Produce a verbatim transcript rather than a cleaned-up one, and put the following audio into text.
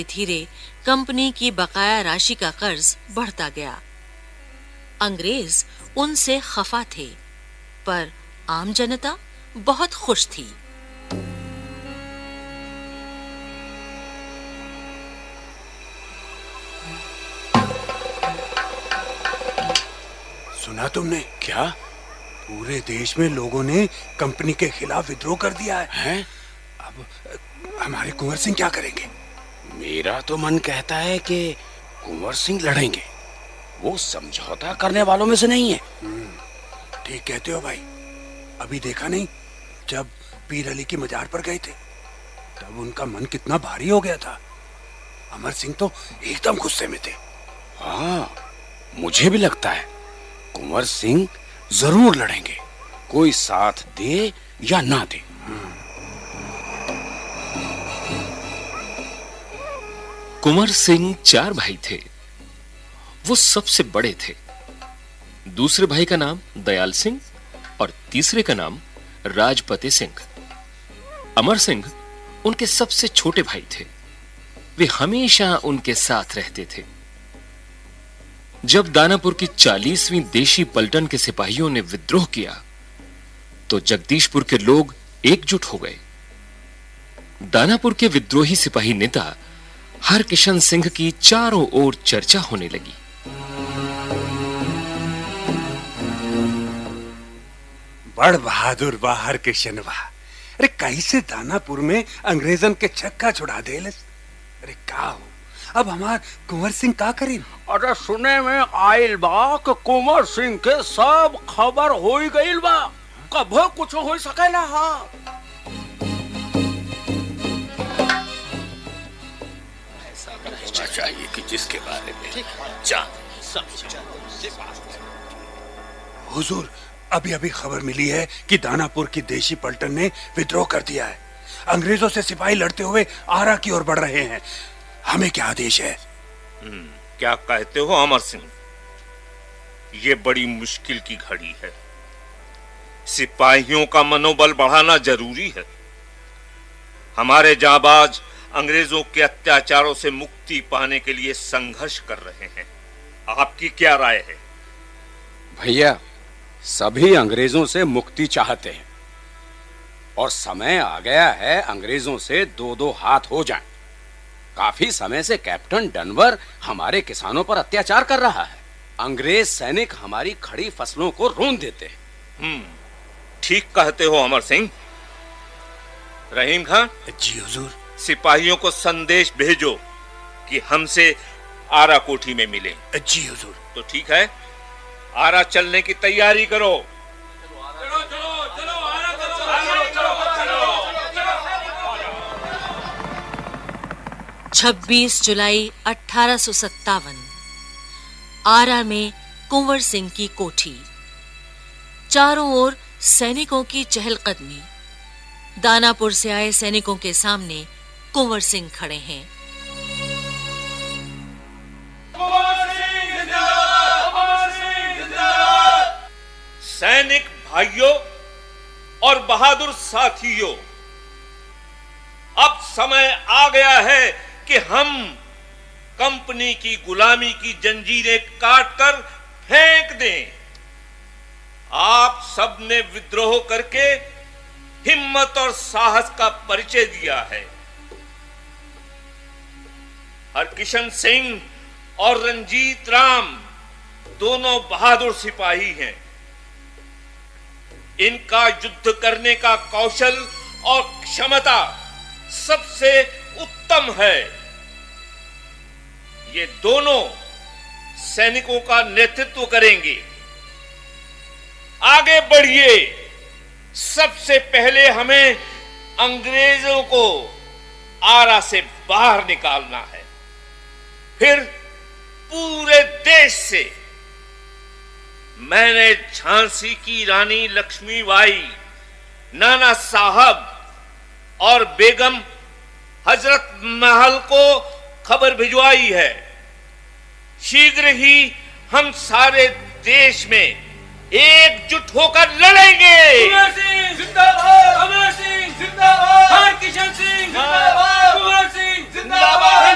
धीरे कंपनी की बकाया राशि का कर्ज बढ़ता गया। अंग्रेज उनसे खफा थे, पर आम जनता बहुत खुश थी। सुना तुमने? क्या? पूरे देश में लोगों ने कंपनी के खिलाफ विद्रोह कर दिया है, हैं? अब हमारे कुंवर सिंह क्या करेंगे? मेरा तो मन कहता है कि कुंवर सिंह लड़ेंगे। वो समझौता करने वालों में से नहीं है। ठीक कहते हो भाई। अभी देखा नहीं, जब पीर अली की मजार पर गए थे तब उनका मन कितना भारी हो गया था। अमर सिंह तो एकदम गुस्से में थे। हाँ, मुझे भी लगता है कुंवर सिंह जरूर लड़ेंगे, कोई साथ दे या ना दे। कुंवर सिंह चार भाई थे। वो सबसे बड़े थे। दूसरे भाई का नाम दयाल सिंह और तीसरे का नाम राजपति सिंह। अमर सिंह उनके सबसे छोटे भाई थे। वे हमेशा उनके साथ रहते थे। जब दानापुर की चालीसवीं देशी पलटन के सिपाहियों ने विद्रोह किया तो जगदीशपुर के लोग एकजुट हो गए। दानापुर के विद्रोही सिपाही नेता हरकिशन सिंह की चारों ओर चर्चा होने लगी। बड़ बहादुर बा हरकिशन बा। अरे कैसे दानापुर में अंग्रेजन के छक्का छुड़ा दे। अरे का हो, अब हमार कुंवर सिंह का करी? अरे सुने में आइल बा कि कुंवर सिंह के सब खबर हो गइल बा, कभो कुछ हो सकेला। हाँ, चाहिए कि जिसके बारे में जान सब। हुजूर, अभी अभी खबर मिली है कि दानापुर की देशी पलटन ने विद्रोह कर दिया है। अंग्रेजों से सिपाही लड़ते हुए आरा की ओर बढ़ रहे हैं। हमें क्या आदेश है? क्या कहते हो अमर सिंह? ये बड़ी मुश्किल की घड़ी है। सिपाहियों का मनोबल बढ़ाना जरूरी है। हमारे जाबाज अंग्रेजों के अत्याचारों से मुक्ति पाने के लिए संघर्ष कर रहे हैं। आपकी क्या राय है? भैया, सभी अंग्रेजों से मुक्ति चाहते हैं और समय आ गया है अंग्रेजों से दो दो हाथ हो जाएं। काफी समय से कैप्टन डनवर हमारे किसानों पर अत्याचार कर रहा है। अंग्रेज सैनिक हमारी खड़ी फसलों को रोन देते हैं। हम्म, ठीक कहते हो अमर सिंह। रहीम खान। जी हुजूर। सिपाहियों को संदेश भेजो कि हमसे आरा कोठी में मिले। जी हुजूर। तो ठीक है, आरा चलने की तैयारी करो। चलो चलो चलो आरा चलो। छब्बीस जुलाई अठारह सौ सत्तावन, आरा में कुंवर सिंह की कोठी। चारों ओर सैनिकों की चहलकदमी। दानापुर से आए सैनिकों के सामने कुंवर सिंह खड़े हैं। सैनिक भाइयों और बहादुर साथियों, अब समय आ गया है कि हम कंपनी की गुलामी की जंजीरें काटकर फेंक दें। आप सब ने विद्रोह करके हिम्मत और साहस का परिचय दिया है। हरकिशन सिंह और रंजीत राम दोनों बहादुर सिपाही हैं। इनका युद्ध करने का कौशल और क्षमता सबसे उत्तम है। ये दोनों सैनिकों का नेतृत्व करेंगे। आगे बढ़िए। सबसे पहले हमें अंग्रेजों को आरा से बाहर निकालना है, फिर पूरे देश से। मैंने झांसी की रानी लक्ष्मीबाई, नाना साहब और बेगम हजरत महल को खबर भिजवाई है। शीघ्र ही हम सारे देश में एकजुट होकर लड़ेंगे। कुंवर सिंह जिंदाबाद, अमर सिंह जिंदाबाद, हरकिशन सिंह जिंदाबाद, कुंवर सिंह जिंदाबाद।